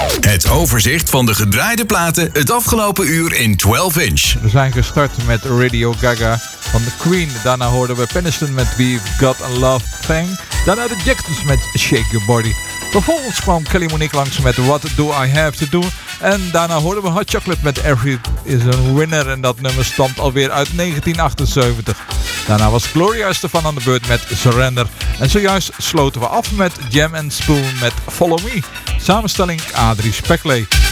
Het overzicht van de gedraaide platen het afgelopen uur in 12 inch. We zijn gestart met Radio Gaga van The Queen. Daarna hoorden we Peniston met We've Got a Love Thing. Daarna de Jacksons met Shake Your Body. Vervolgens kwam Kelly Monique langs met What Do I Have To Do. En daarna hoorden we Hot Chocolate met Every Is a Winner. En dat nummer stamt alweer uit 1978. Daarna was Gloria Estefan aan de beurt met Surrender. En zojuist sloten we af met Jam and Spoon met Follow Me. Samenstelling Adrie Spekley.